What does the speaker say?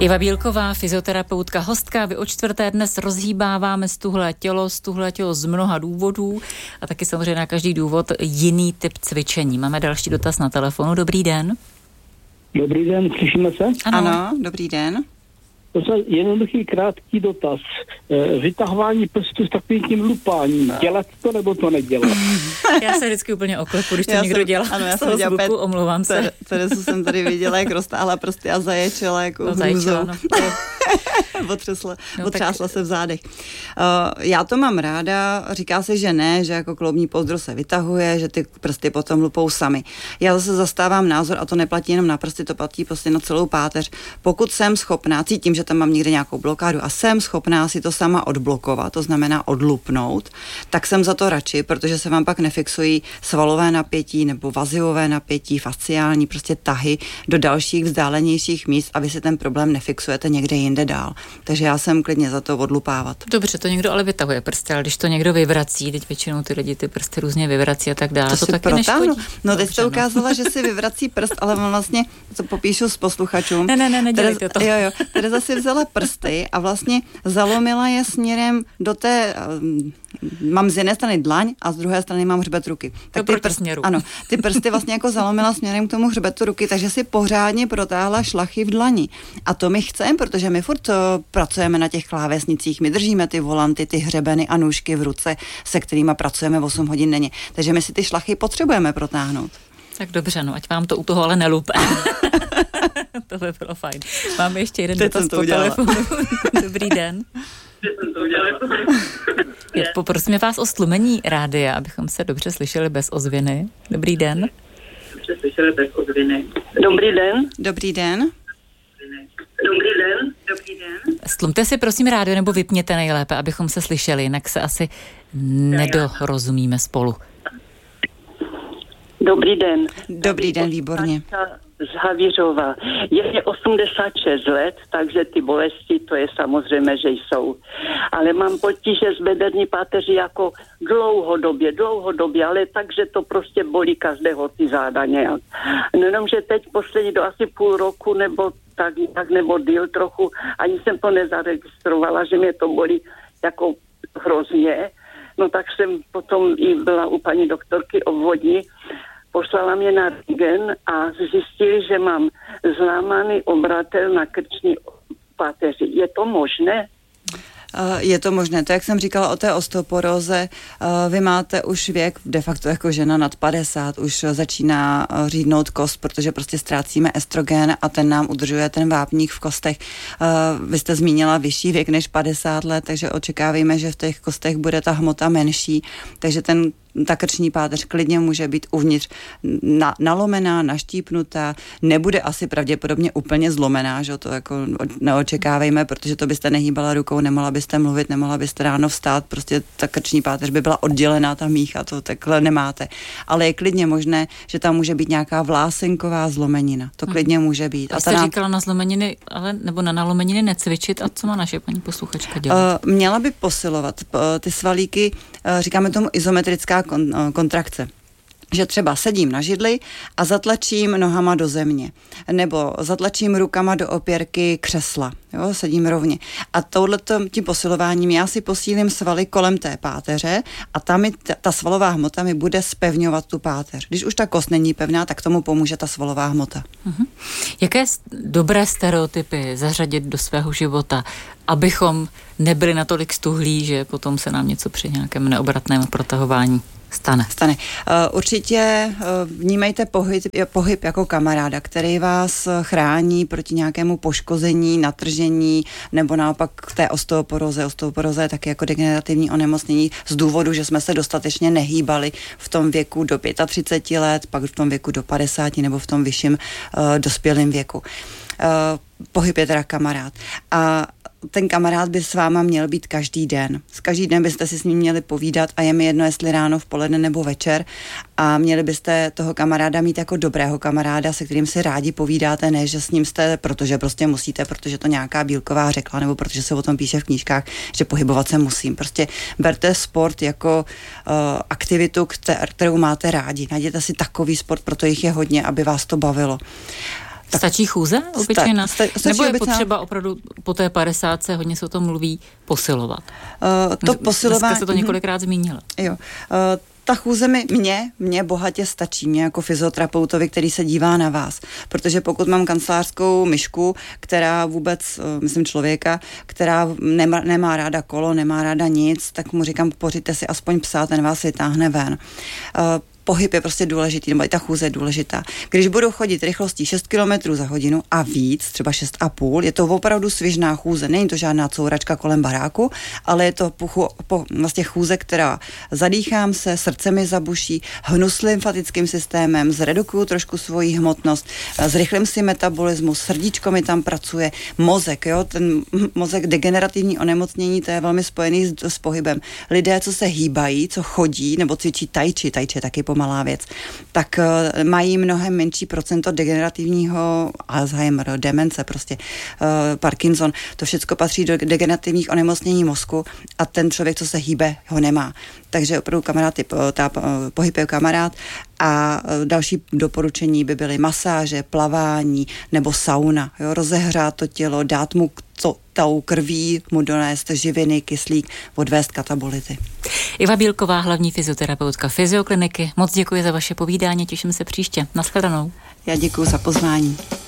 Iva Bílková, fyzioterapeutka, hostka. Vy od čtvrté dnes rozhýbáváme stuhlé tělo z mnoha důvodů a taky samozřejmě na každý důvod jiný typ cvičení. Máme další dotaz na telefonu. Dobrý den. Dobrý den, slyšíme se? Ano, dobrý den. To je jednoduchý, krátký dotaz. Vytahování prstů s takovým tím lupáním. Dělat to nebo to nedělat? Já se vždycky úplně oklepu, když to někdo dělá. Ano, já jsem dělala omlouvám se. Terezu jsem tady viděla, jak roztáhla prsty a zaječela jako hrůzou. Otřásla se v zádech. Já to mám ráda, říká se, že ne, že jako kloubní pouzdro se vytahuje, že ty prsty potom lupou sami. Já zase zastávám názor, a to neplatí jenom na prsty, to platí prostě na celou páteř. Pokud jsem schopná, cítím, že tam mám někde nějakou blokádu a jsem schopná si to sama odblokovat, to znamená odlupnout, tak jsem za to radši, protože se vám pak nefixují svalové napětí nebo vazivové napětí, fasciální prostě tahy do dalších vzdálenějších míst a vy si ten problém nefixujete někde jinde dál. Takže já jsem klidně za to odlupávat. Dobře, to někdo ale vytahuje prsty, ale když to někdo vyvrací, teď většinou ty lidi ty prsty různě vyvrací a tak dále, to taky neškodí. No teď jste ukázala, že si vyvrací prst, ale on vlastně, to popíšu s posluchačům. Nedělejte to. Jo, Tereza si vzala prsty a vlastně zalomila je směrem do té, mám z jedné strany dlaň a z druhé strany mám hřbet ruky. Tak ty prsty vlastně jako zalomila směrem k tomu hřbetu ruky, takže si pořádně protáhla šlachy v dlani. A to my chceme, protože my furt pracujeme na těch klávesnicích, my držíme ty volanty, ty hřebeny a nůžky v ruce, se kterými pracujeme 8 hodin denně. Takže my si ty šlachy potřebujeme protáhnout. Tak dobře, no ať vám to u toho ale nelupe. To by bylo fajn. Máme ještě jeden dotaz po telefonu. Dobrý den. Poprosíme vás o stlumení rádia, abychom se dobře slyšeli bez ozvěny. Dobrý den. Dobrý den. Dobrý den. Stlumte si prosím rádio nebo vypněte nejlépe, abychom se slyšeli, jinak se asi nedorozumíme spolu. Dobrý den. Dobrý den, výborně. Z Havířova. Je mě 86 let, takže ty bolesti, to je samozřejmě, že jsou. Ale mám potíže s bederní páteří jako dlouhodobě, ale takže to prostě bolí každého ty záda nějak. Jenomže teď poslední do asi půl roku nebo tak nebo díl trochu, ani jsem to nezaregistrovala, že mě to bolí jako hrozně. No tak jsem potom i byla u paní doktorky obvodní, poslala mě na rentgen a zjistili, že mám zlámaný obratel na krční páteři. Je to možné? Je to možné. To, jak jsem říkala o té osteoporóze, vy máte už věk, de facto jako žena nad 50, už začíná řídnout kost, protože prostě ztrácíme estrogen a ten nám udržuje ten vápník v kostech. Vy jste zmínila vyšší věk než 50 let, takže očekávejme, že v těch kostech bude ta hmota menší, takže ta krční páteř klidně může být uvnitř nalomená, naštípnutá, nebude asi pravděpodobně úplně zlomená, že to jako neočekávejme, protože to byste nehýbala rukou, nemohla byste mluvit, nemohla byste ráno vstát, prostě ta krční páteř by byla oddělená, ta mícha, to takhle nemáte. Ale je klidně možné, že tam může být nějaká vlásenková zlomenina. To klidně může být. A jste říkala na zlomeniny, nebo na nalomeniny necvičit, a co má naše paní posluchačka dělat? Měla by posilovat ty svalíky, říkáme tomu izometrická kontrakce. Že třeba sedím na židli a zatlačím nohama do země. Nebo zatlačím rukama do opěrky křesla. Jo, sedím rovně. A tím posilováním já si posílím svaly kolem té páteře a tam ta svalová hmota mi bude zpevňovat tu páteř. Když už ta kost není pevná, tak tomu pomůže ta svalová hmota. Jaké dobré stereotypy zařadit do svého života, abychom nebyli natolik stuhlí, že potom se nám něco při nějakém neobratném protahování stane. Určitě vnímejte pohyb jako kamaráda, který vás chrání proti nějakému poškození, natržení nebo naopak té osteoporóze. Osteoporóza je taky jako degenerativní onemocnění z důvodu, že jsme se dostatečně nehýbali v tom věku do 35 let, pak v tom věku do 50 nebo v tom vyšším dospělém věku. Pohyb je teda kamarád. A ten kamarád by s váma měl být každý den. Každý den byste si s ním měli povídat a je mi jedno, jestli ráno, v poledne nebo večer. A měli byste toho kamaráda mít jako dobrého kamaráda, se kterým si rádi povídáte, ne, že s ním jste, protože prostě musíte, protože to nějaká Bílková řekla, nebo protože se o tom píše v knížkách, že pohybovat se musím. Prostě berte sport jako aktivitu, kterou máte rádi. Najděte si takový sport, proto jich je hodně, aby vás to bavilo. Stačí chůze obyčejná? Nebo je obyčejná... potřeba opravdu po té 50, hodně se o tom mluví, posilovat? Posilování... Dneska se to několikrát zmínila. Jo. Ta chůze mě bohatě stačí, mě jako fyzioterapeutovi, který se dívá na vás. Protože pokud mám kancelářskou myšku, která vůbec, myslím člověka, která nemá ráda kolo, nemá ráda nic, tak mu říkám, pořiďte si aspoň psa, ten vás vytáhne ven. Pohyb je prostě důležitý, nebo i ta chůze je důležitá. Když budu chodit rychlostí 6 km za hodinu a víc, třeba 6,5, je to opravdu svižná chůze. Není to žádná couračka kolem baráku, ale je to vlastně chůze, která zadýchám se, srdce mi zabuší, hnu s lymfatickým systémem, zredukuju trošku svoji hmotnost, zrychlím si metabolismus, srdíčko mi tam pracuje, mozek, jo, ten mozek, degenerativní onemocnění, to je velmi spojený s pohybem. Lidé, co se hýbají, co chodí, nebo cvičí tai chi je taky pomalá věc, tak mají mnohem menší procento degenerativního Alzheimer, demence, prostě Parkinson, to všechno patří do degenerativních onemocnění mozku a ten člověk, co se hýbe, ho nemá. Takže opravdu pohyb je kamarád a další doporučení by byly masáže, plavání nebo sauna. Jo, rozehřát to tělo, dát mu tou krví, mu donést živiny, kyslík, odvést katabolity. Iva Bílková, hlavní fyzioterapeutka Fyziokliniky. Moc děkuji za vaše povídání, těším se příště. Nashledanou. Já děkuji za pozvání.